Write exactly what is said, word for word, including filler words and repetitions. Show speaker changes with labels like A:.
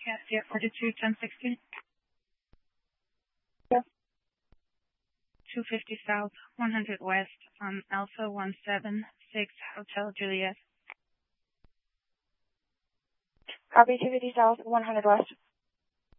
A: Cassia forty-two ten sixty.
B: Yes.
A: two fifty South, one hundred West, on Alpha one seven six Hotel Juliet.
B: Copy, two fifty South, one hundred West.